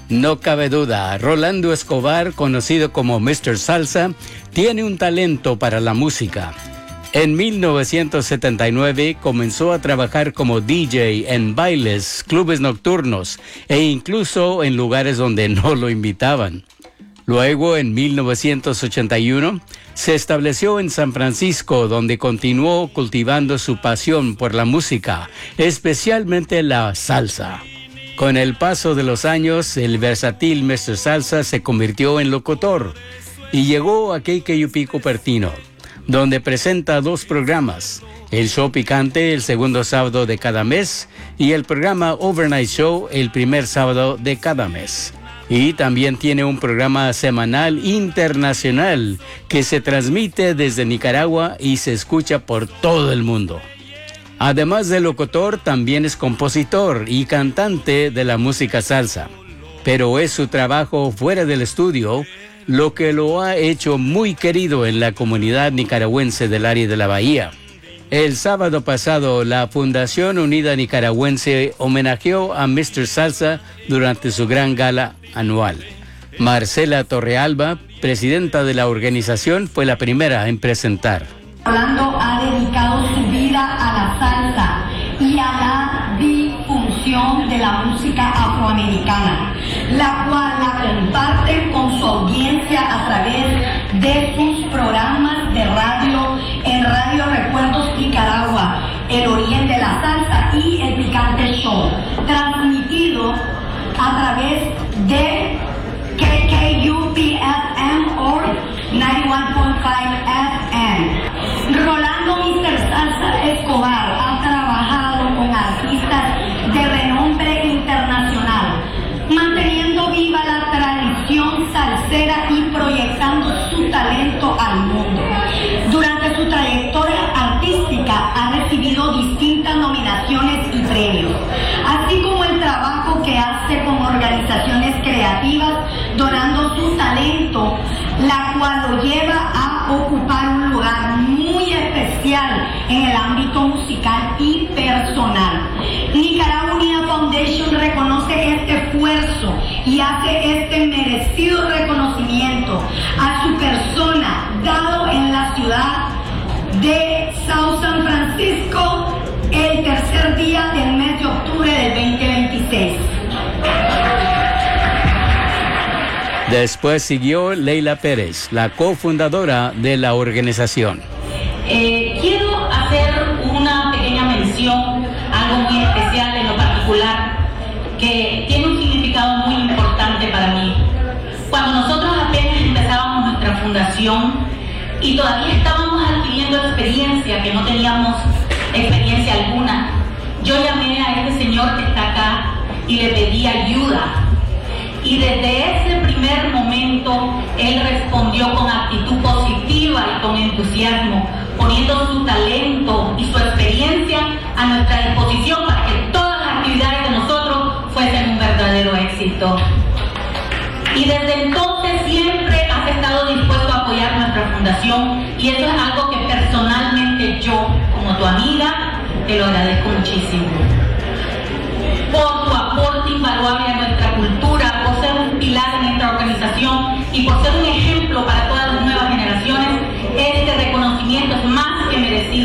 No cabe duda, Rolando Escobar, conocido como Mr. Salsa, tiene un talento para la música. En 1979 comenzó a trabajar como DJ en bailes, clubes nocturnos e incluso en lugares donde no lo invitaban. Luego, en 1981, se estableció en San Francisco, donde continuó cultivando su pasión por la música, especialmente la salsa. Con el paso de los años, el versátil Mr. Salsa se convirtió en locutor y llegó a KKUP Cupertino, donde presenta 2 programas, el Show Picante el segundo sábado de cada mes y el programa Overnight Show el primer sábado de cada mes. Y también tiene un programa semanal internacional que se transmite desde Nicaragua y se escucha por todo el mundo. Además de locutor, también es compositor y cantante de la música salsa. Pero es su trabajo fuera del estudio lo que lo ha hecho muy querido en la comunidad nicaragüense del área de la Bahía. El sábado pasado, la Fundación Unida Nicaragüense homenajeó a Mr. Salsa durante su gran gala anual. Marcela Torrealba, presidenta de la organización, fue la primera en presentar. Rolando ha dedicado su vida a la salsa y a la difusión de la música afroamericana, la cual la comparte con su audiencia a través de sus programas de radio en Radio Recuerdos Nicaragua, El Origen de la Salsa y El Picante Show, transmitido a través de KKUP FM o 91.5 FM. Rolando Mr. Salsa Escobar ha trabajado con artistas de renombre internacional, manteniendo viva la tradición salsera y proyectando su talento al mundo. Durante su trayectoria artística ha recibido distintas nominaciones y premios, así como el trabajo que hace con organizaciones creativas, donando su talento, la cual lo lleva a ocupar un lugar muy especial en el ámbito musical y personal. Nicaragua Unida Foundation reconoce este esfuerzo y hace este merecido reconocimiento a su persona, dado en la ciudad de South San Francisco el tercer día del mes de octubre del 2026. Después siguió Leila Pérez, la cofundadora de la organización. Quiero hacer una pequeña mención, algo muy especial en lo particular, que tiene un significado muy importante para mí. Cuando nosotros apenas empezábamos nuestra fundación y todavía estábamos adquiriendo experiencia, que no teníamos experiencia alguna, yo llamé a este señor que está acá y le pedí ayuda. Y desde ese primer momento, él respondió con actitud positiva y con entusiasmo, poniendo su talento y su experiencia a nuestra disposición para que todas las actividades de nosotros fuesen un verdadero éxito. Y desde entonces siempre has estado dispuesto a apoyar nuestra fundación y eso es algo que personalmente yo, como tu amiga, te lo agradezco muchísimo. Por tu aporte invaluable a nuestra